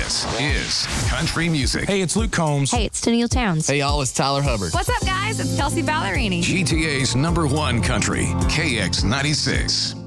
This is country music. Hey, it's Luke Combs. Hey, it's Tennille Towns. Hey, y'all, it's Tyler Hubbard. What's up, guys? It's Kelsey Ballerini. GTA's #1 country, KX96.